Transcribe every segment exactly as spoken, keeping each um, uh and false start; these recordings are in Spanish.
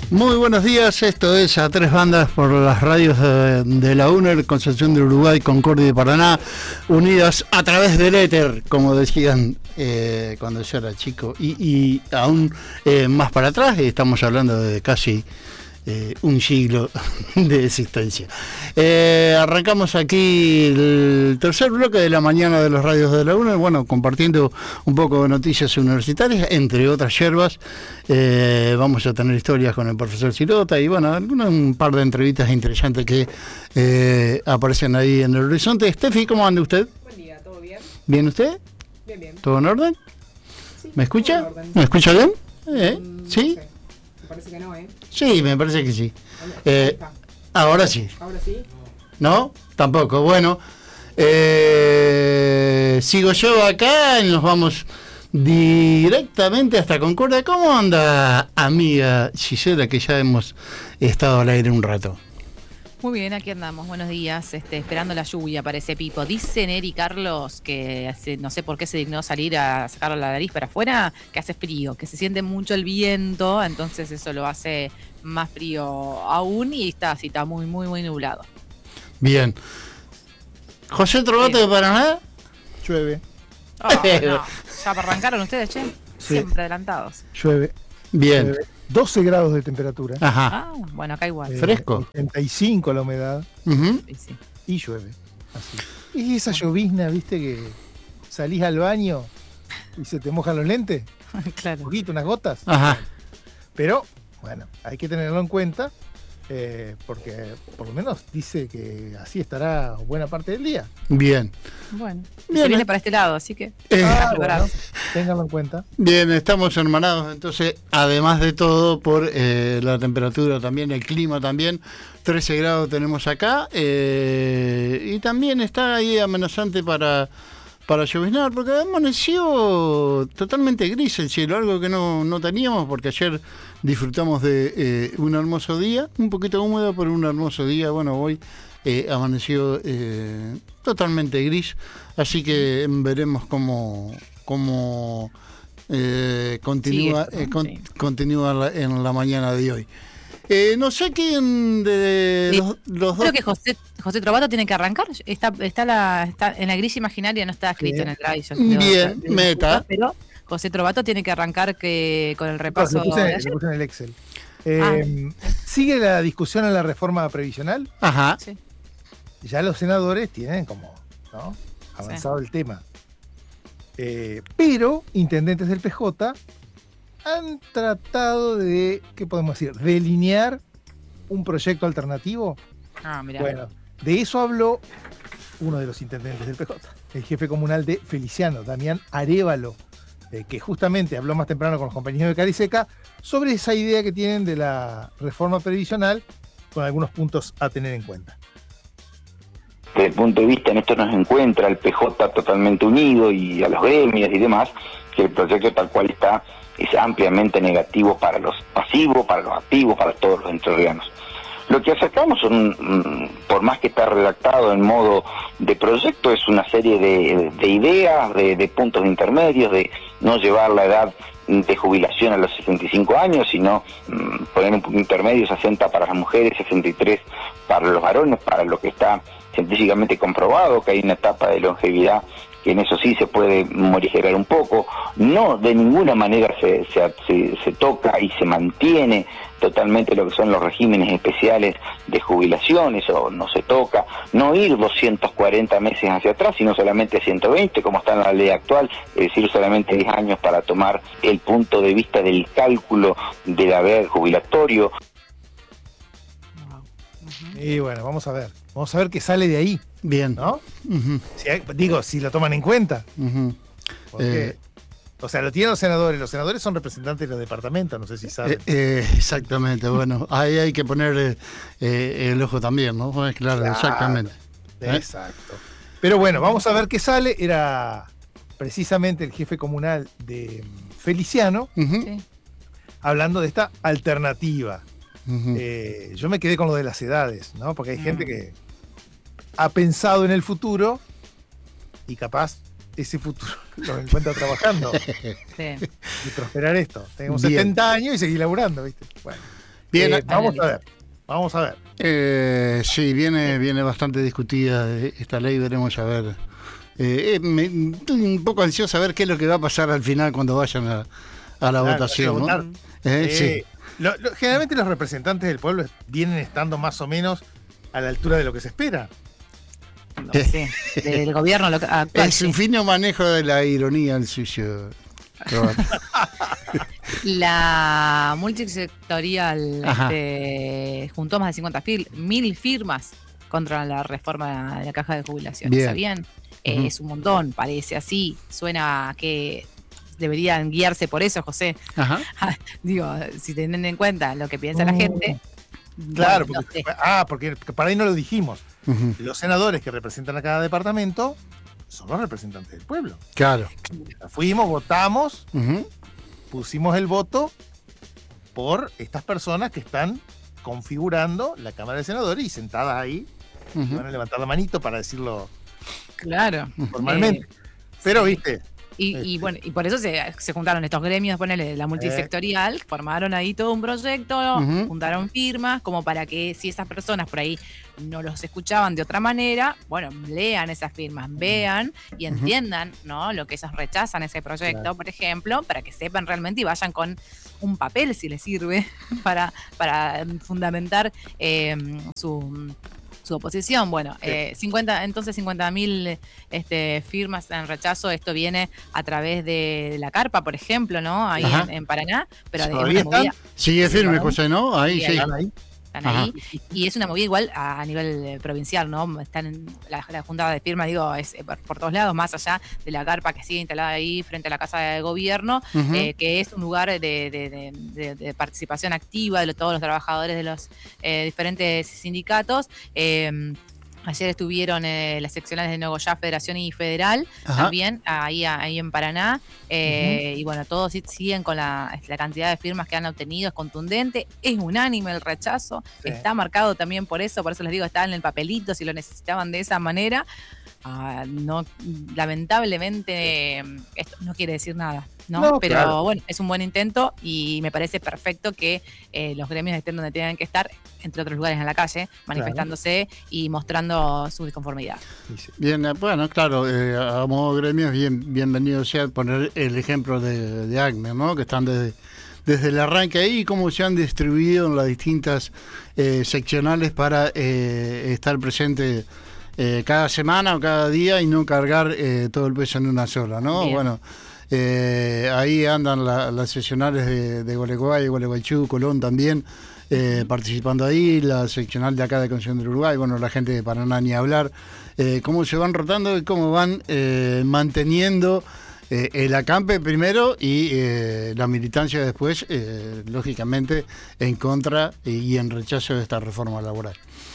Muy buenos días, esto es A Tres Bandas por las radios de, de la U N E R, Concepción de Uruguay, Concordia y Paraná, unidas a través del éter, como decían eh, cuando yo era chico, y, y aún eh, más para atrás, estamos hablando de casi eh, un siglo de existencia. Eh, arrancamos aquí el tercer bloque de la mañana de los radios de la U N E R, bueno, compartiendo un poco de noticias universitarias, entre otras yerbas. Eh, vamos a tener historias con el profesor Cirota y bueno, alguna, un par de entrevistas interesantes que eh, aparecen ahí en el horizonte. Steffi, ¿cómo anda usted? Buen día, ¿todo bien? ¿Bien usted? Bien, bien. ¿Todo en orden? Sí, ¿Me escucha? todo en orden. ¿Me escucha bien? Eh, Mm, ¿Sí? No sé. Me parece que no, ¿eh? Sí, me parece que sí. Hola, Eh, ahí está. ahora sí. Ahora sí. ¿No? Tampoco. Bueno, eh, sigo yo acá y nos vamos directamente hasta Concordia. ¿Cómo anda, amiga Gisela, que ya hemos estado al aire un rato? Muy bien, aquí andamos. Buenos días. Este, esperando la lluvia, parece Pipo. Dice Neri Carlos que hace, no sé por qué se dignó salir a sacar la nariz para afuera, que hace frío, que se siente mucho el viento, entonces eso lo hace más frío aún y está así, está muy, muy, muy nublado. Bien. José Trovato de Paraná. Llueve, Oh, no. ¿Ya arrancaron ustedes, che? Sí. Siempre adelantados. llueve. Bien. llueve. doce grados de temperatura. Ajá. Ah, bueno, acá igual. eh, fresco. ochenta y cinco la humedad Ujú. Sí, sí. y llueve. Así. Y esa llovizna, viste, que salís al baño y se te mojan los lentes. Un Claro. poquito, unas gotas. Ajá. Pero, bueno, hay que tenerlo en cuenta. eh, porque por lo menos dice que así estará buena parte del día. Bien. Bueno, y Bien, se viene eh. para este lado, así que Eh, a Ah, prepararse. bueno, ténganlo en cuenta. Bien, estamos hermanados, entonces, además de todo, por eh, la temperatura también, el clima también, trece grados tenemos acá, eh, y también está ahí amenazante para, para lloviznar, porque amaneció totalmente gris el cielo, algo que no, no teníamos, porque ayer disfrutamos de eh, un hermoso día, un poquito húmedo, pero un hermoso día. Bueno, hoy eh, amaneció eh, totalmente gris, así que veremos cómo, cómo eh, continúa, Sigue esto, ¿no? eh, con- Sí. continúa la- en la mañana de hoy. Eh, no sé quién de Sí. los, los dos... Creo que José, José Trovato tiene que arrancar. Está, está, la, está en la grilla imaginaria, no está escrito Sí. en el drive. yo Bien, debo- debo meta. disculpas, Pero José Trovato tiene que arrancar que con el repaso Lo puse, de lo ayer. puse en el Excel. Eh, ¿Sigue la discusión en la reforma previsional? Ajá. Sí. Ya los senadores tienen como, ¿no?, avanzado el tema. Eh, pero intendentes del P J han tratado de, ¿qué podemos decir?, delinear un proyecto alternativo. Ah, mirá. Bueno, de eso habló uno de los intendentes del P J, el jefe comunal de Feliciano, Damián Arévalo, eh, que justamente habló más temprano con los compañeros de Cariseca sobre esa idea que tienen de la reforma previsional, con algunos puntos a tener en cuenta. Desde el punto de vista en esto nos encuentra el P J totalmente unido y a los gremios y demás, que el proyecto tal cual está es ampliamente negativo para los pasivos, para los activos, para todos los entrerrianos. Lo que acercamos, son, mm, por más que está redactado en modo de proyecto, es una serie de, de ideas, de, de puntos intermedios, de no llevar la edad de jubilación a los sesenta y cinco años, sino mm, poner un punto intermedio, sesenta para las mujeres, sesenta y tres para los varones, para lo que está científicamente comprobado, que hay una etapa de longevidad que en eso sí se puede morigerar un poco. No, de ninguna manera se, se, se, se toca y se mantiene totalmente lo que son los regímenes especiales de jubilación, eso no se toca. No ir doscientos cuarenta meses hacia atrás, sino solamente ciento veinte, como está en la ley actual, es decir, solamente diez años para tomar el punto de vista del cálculo del haber jubilatorio. Wow. Ujú. Y bueno, vamos a ver. Vamos a ver qué sale de ahí, Bien. ¿no? Ujú, Si hay- digo, si lo toman en cuenta. ujú. Porque, Eh, o sea, lo tienen los senadores. Los senadores son representantes de los departamentos, no sé si saben. Eh, eh, exactamente, bueno, ahí hay que poner eh, eh, el ojo también, ¿no? Pues claro, Claro. exactamente. ¿Eh? Exacto. Pero bueno, vamos a ver qué sale. Era precisamente el jefe comunal de mm, Feliciano Ujú, Sí. hablando de esta alternativa. ujú. Eh, yo me quedé con lo de las edades, ¿no? Porque hay gente Mm. que ha pensado en el futuro y capaz ese futuro lo encuentra trabajando Sí. y prosperar esto. Tenemos Bien. setenta años y seguir laburando, ¿viste? Bueno. Bien, Eh, vamos Análisis. a ver, vamos a ver. Eh, sí, viene, viene bastante discutida esta ley, veremos a ver. Eh, eh, me, estoy un poco ansioso a ver qué es lo que va a pasar al final cuando vayan a, a la Claro, votación, hay que ¿no? votar. Eh, Eh, sí. lo- lo- generalmente los representantes del pueblo vienen estando más o menos a la altura de lo que se espera. No, sí, del gobierno loca- actual. Es un sí. fino manejo de la ironía el suyo, Roberto. La multisectorial Ajá. este, juntó más de cincuenta fil- mil firmas contra la reforma de la caja de jubilación. Bien. ¿Sabían? Eh, Ujú. Es un montón, parece así. Suena a que deberían guiarse por eso, José. Ajá. Digo, si tienen en cuenta lo que piensa la Oh. gente. Claro, bueno, no porque, sé. ah, porque para ahí no lo dijimos. Ujú. Los senadores que representan a cada departamento son los representantes del pueblo. Claro. Fuimos, votamos, Ujú. pusimos el voto por estas personas que están configurando la Cámara de Senadores y sentadas ahí, y Ujú. van a levantar la manito para decirlo Claro. formalmente. Eh, Pero, sí. viste, Y, y bueno, y por eso se, se juntaron estos gremios, ponele, la multisectorial, formaron ahí todo un proyecto, Ujú. juntaron firmas, como para que si esas personas por ahí no los escuchaban de otra manera, bueno, lean esas firmas, vean y entiendan, ¿no? Lo que ellos rechazan ese proyecto, Claro. por ejemplo, para que sepan realmente y vayan con un papel si les sirve para, para fundamentar eh, su su oposición. Bueno, Sí. eh, cincuenta, entonces cincuenta mil este, firmas en rechazo. Esto viene a través de la Carpa, por ejemplo, ¿no? Ahí Ajá. en, en Paraná, pero es ¿Todavía una movida, están? Sigue firme, ¿no? José, ¿no? Ahí Sí, sí. están ahí. están Ajá. ahí. Y es una movida igual a, a nivel eh, provincial, ¿no? Están en la, la junta de firmas, digo, es eh, por, por todos lados, más allá de la Carpa que sigue instalada ahí frente a la Casa de Gobierno, Ujú. eh, que es un lugar de, de- de- de- de participación activa de lo- todos los trabajadores de los eh, diferentes sindicatos. Eh, Ayer estuvieron eh, las seccionales de Nogoyá, Federación y Federal, Ajá. también ahí, ahí en Paraná. Eh, Y bueno, todos sí- siguen con la, la cantidad de firmas que han obtenido, es contundente, es unánime el rechazo, Sí. está marcado también por eso, por eso les digo, está en el papelito si lo necesitaban de esa manera. Ah, no, lamentablemente, esto no quiere decir nada, ¿no? No, Pero claro. bueno, es un buen intento y me parece perfecto que eh, los gremios estén donde tengan que estar, entre otros lugares en la calle, manifestándose y mostrando su disconformidad. Dice, Bien, eh, bueno, claro, eh, a modo gremios, bien, bienvenido sea poner el ejemplo de, de ACME, ¿no? Que están desde, desde el arranque ahí y cómo se han distribuido en las distintas eh, seccionales para eh, estar presente eh, cada semana o cada día y no cargar eh, todo el peso en una sola, ¿no? Bien. Bueno, eh, ahí andan la- las seccionales de, de Gualeguay, Gualeguaychú, Colón también. Eh, participando ahí, la seccional de acá de Concepción del Uruguay, bueno, la gente de Paraná ni hablar, eh, cómo se van rotando y cómo van eh, manteniendo eh, el acampe primero y eh, la militancia después, eh, lógicamente, en contra y en rechazo de esta reforma laboral.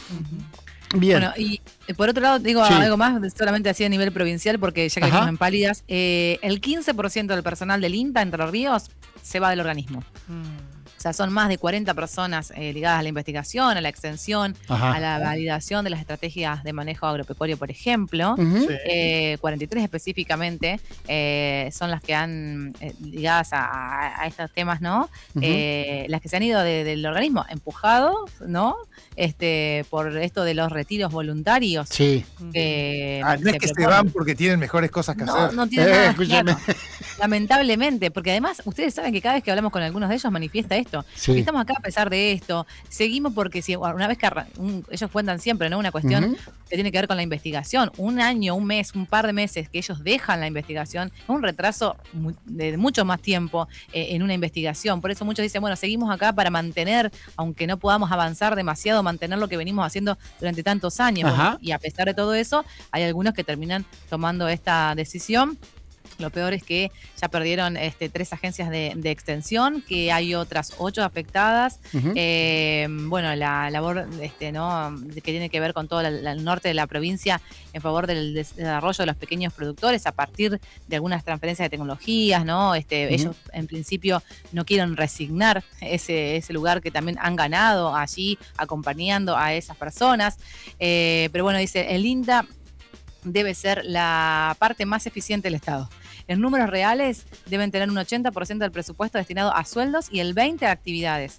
Bien. Bueno, y eh, por otro lado, digo Sí. algo más, solamente así a nivel provincial, porque ya que Ajá. vimos en Pálidas, eh, el quince por ciento del personal del INTA Entre Ríos se va del organismo. O sea, son más de cuarenta personas eh, ligadas a la investigación, a la extensión, Ajá. a la validación de las estrategias de manejo agropecuario, por ejemplo. Ujú. sí. Eh, cuarenta y tres específicamente eh, son las que han eh, ligadas a, a- a estos temas, ¿no? Ujú. Eh, las que se han ido de- del organismo, empujados, ¿no? Este, por esto de los retiros voluntarios. Sí. que Ah, no es que se proponen. van porque tienen mejores cosas que No, hacer. no tiene Eh, nada escúchame. claro. Lamentablemente, porque además ustedes saben que cada vez que hablamos con algunos de ellos manifiesta esto. Sí. Que estamos acá a pesar de esto, seguimos porque si una vez que arran- un- ellos cuentan siempre, ¿no? Una cuestión Ujú. que tiene que ver con la investigación. Un año, un mes, un par de meses que ellos dejan la investigación, es un retraso mu- de mucho más tiempo eh, en una investigación. Por eso muchos dicen, bueno, seguimos acá para mantener, aunque no podamos avanzar demasiado, mantener lo que venimos haciendo durante tantos años. Ajá. Bueno, y a pesar de todo eso, hay algunos que terminan tomando esta decisión. Lo peor es que ya perdieron este, tres agencias de, de extensión, que hay otras ocho afectadas. Ujú. Eh, bueno, la labor este, ¿no? que tiene que ver con todo la- la- el norte de la provincia en favor del des- desarrollo de los pequeños productores a partir de algunas transferencias de tecnologías, ¿no? Este, Ujú. Ellos en principio no quieren resignar ese, ese lugar que también han ganado allí acompañando a esas personas. Eh, pero bueno, dice, el INTA debe ser la parte más eficiente del Estado. En números reales deben tener un ochenta por ciento del presupuesto destinado a sueldos y el veinte por ciento a actividades.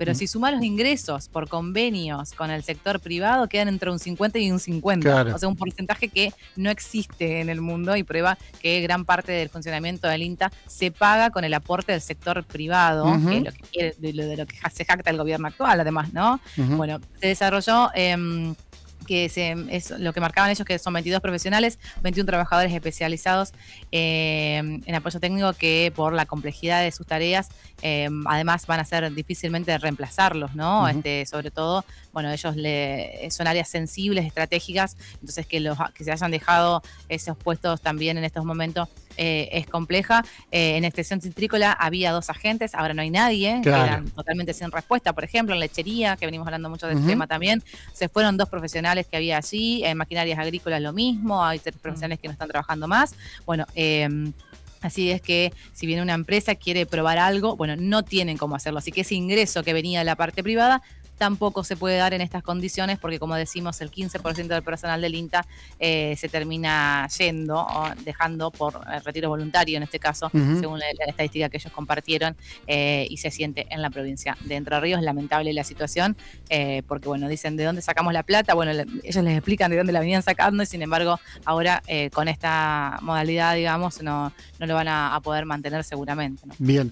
pero Mm. si sumás los ingresos por convenios con el sector privado, quedan entre un cincuenta y un cincuenta. Claro. O sea, un porcentaje que no existe en el mundo y prueba que gran parte del funcionamiento del INTA se paga con el aporte del sector privado, Ujú. que es lo que quiere, de, lo, de lo que se jacta el gobierno actual, además, ¿no? Ujú. Bueno, se desarrolló... Eh, que se, es lo que marcaban ellos, que son veintidós profesionales, veintiún trabajadores especializados eh, en apoyo técnico que por la complejidad de sus tareas, eh, además van a ser difícilmente reemplazarlos, ¿no? Ujú. Este, sobre todo, bueno, ellos le, son áreas sensibles, estratégicas, entonces que, los, que se hayan dejado esos puestos también en estos momentos eh, es compleja. Eh, en extensión citrícola había dos agentes, ahora no hay nadie, Claro. quedan totalmente sin respuesta. Por ejemplo, en lechería, que venimos hablando mucho de este Ujú. tema también, se fueron dos profesionales que había allí, en maquinarias agrícolas lo mismo, hay tres profesionales que no están trabajando más. Bueno, eh, así es que si viene una empresa, quiere probar algo, bueno, no tienen cómo hacerlo. Así que ese ingreso que venía de la parte privada tampoco se puede dar en estas condiciones porque, como decimos, el quince por ciento del personal del INTA eh, se termina yendo o dejando por eh, retiro voluntario, en este caso, Ujú. según la, la estadística que ellos compartieron, eh, y se siente en la provincia de Entre Ríos. Lamentable la situación, eh, porque, bueno, dicen, ¿de dónde sacamos la plata? Bueno, le, ellos les explican de dónde la venían sacando y, sin embargo, ahora eh, con esta modalidad, digamos, no, no lo van a, a poder mantener seguramente, ¿no? Bien.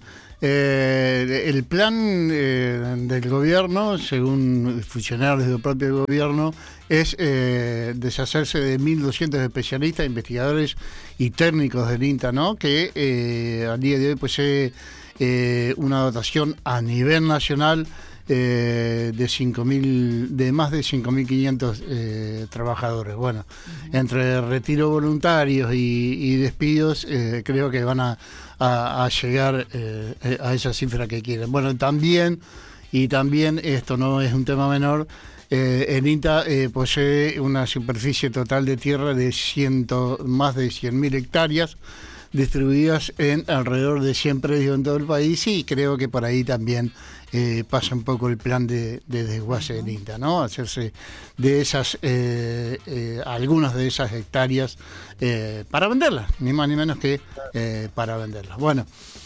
Eh, el plan eh, del gobierno, según funcionarios del propio gobierno, es eh, deshacerse de mil doscientos especialistas, investigadores y técnicos del INTA, ¿no? Que eh, al día de hoy posee eh, una dotación a nivel nacional eh, de cinco mil, de más de cinco mil quinientos eh, trabajadores. Bueno, entre retiro voluntarios y, y despidos, eh, creo que van a A, a llegar eh, a esa cifra que quieren. Bueno, también, y también esto no es un tema menor, eh, el INTA eh, posee una superficie total de tierra de ciento, más de cien mil hectáreas, distribuidas en alrededor de cien predios en todo el país, y creo que por ahí también eh, pasa un poco el plan de, de desguace del INTA, ¿no? Hacerse de esas, eh, eh, algunas de esas hectáreas eh, para venderlas, ni más ni menos que eh, para venderlas. Bueno,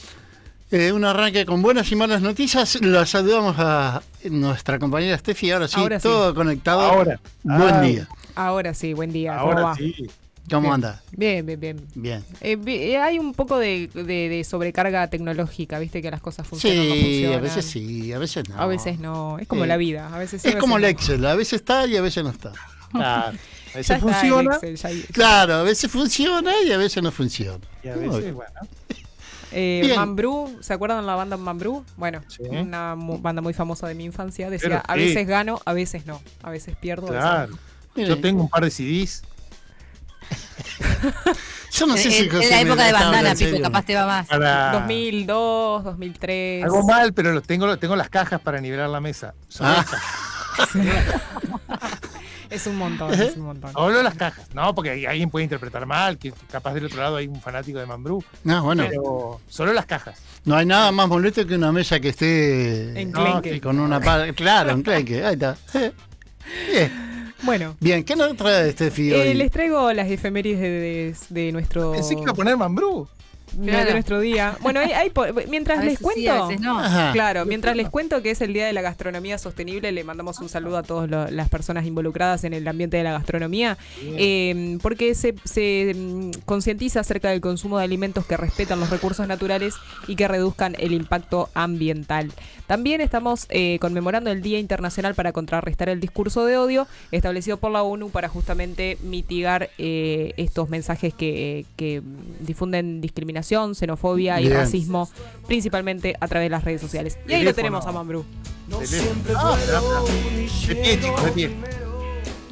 eh, un arranque con buenas y malas noticias. La saludamos a nuestra compañera Steffi, ahora sí, Ahora sí. todo conectado. Ahora. Buen Ah, día. Ahora sí, buen día. ¿Cómo Ahora va? sí. ¿Cómo Bien. anda? Bien, bien, bien. Bien. Eh, vi- eh, hay un poco de, de- de sobrecarga tecnológica, viste que las cosas funcionan o no Sí, funcionan. a veces sí, a veces no. A veces no. Es como Sí. la vida. A veces sí, Es a como el veces no. Excel, a veces está y a veces no está. Claro. A Ya veces está el funciona Excel, ya hay- Claro, a veces funciona y a veces no funciona. y a Muy veces, bien. bueno. Eh, Bien. Mambrú, ¿se acuerdan de la banda Mambrú? Bueno, Sí. una mu- banda muy famosa de mi infancia. Decía, Pero a sí. veces gano, a veces no. A veces pierdo, a veces Claro. no. Mire, Yo tengo un par de C Ds. yo no sé si en, en José la me época de está bandana, hablando en Pico, serio. capaz te va más. Para... dos mil dos, dos mil tres. Algo mal, pero los tengo, tengo las cajas para nivelar la mesa. Solo Ah. las cajas. Es un montón, es un montón. Solo las cajas. No, porque ahí alguien puede interpretar mal, que capaz del otro lado hay un fanático de Mambrú. No, bueno, Pero solo las cajas. no hay nada más molesto que una mesa que esté Enclenque. no, con una pala. Claro, enclenque, ahí está. Eh, Bien, Bueno, bien, ¿qué nos trae este fío? eh, les traigo las efemérides de, de- de nuestro Pensé que iba a poner Mambrú. de, Claro. de nuestro día. Bueno, hay, hay po- mientras A les veces cuento. sí, a veces no. Ajá. Claro, mientras les cuento que es el Día de la Gastronomía Sostenible, le mandamos un saludo a todas lo- las personas involucradas en el ambiente de la gastronomía, eh, porque se, se mm, concientiza acerca del consumo de alimentos que respetan los recursos naturales y que reduzcan el impacto ambiental. También estamos eh, conmemorando el Día Internacional para contrarrestar el discurso de odio, establecido por la ONU para justamente mitigar eh, estos mensajes que, que difunden discriminación, xenofobia y Bien. racismo, principalmente a través de las redes sociales. Y ahí lo Teléfono. tenemos a Mambrú. Teléfono. Ah, espera, espera. De pie, chicos, de pie.